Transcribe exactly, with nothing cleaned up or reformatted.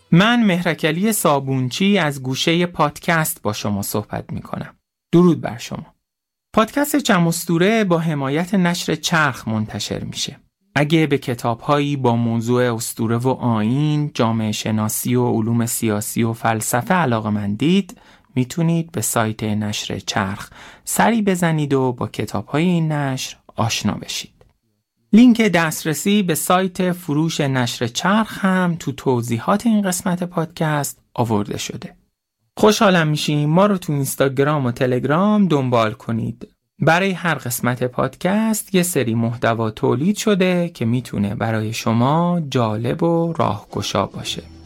من مهرکعلی صابونچی از گوشه پادکست با شما صحبت می کنم. درود بر شما. پادکست چم اسطوره با حمایت نشر چرخ منتشر میشه. اگه به کتاب‌هایی با موضوع اسطوره و آیین، جامعه شناسی و علوم سیاسی و فلسفه علاقه‌مندید، میتونید به سایت نشر چرخ سری بزنید و با کتاب‌های این نشر آشنا بشید. لینک دسترسی به سایت فروش نشر چرخ هم تو توضیحات این قسمت پادکست آورده شده. خوشحالم میشیم ما رو تو اینستاگرام و تلگرام دنبال کنید. برای هر قسمت پادکست یه سری محتوا تولید شده که میتونه برای شما جالب و راهگشا باشه.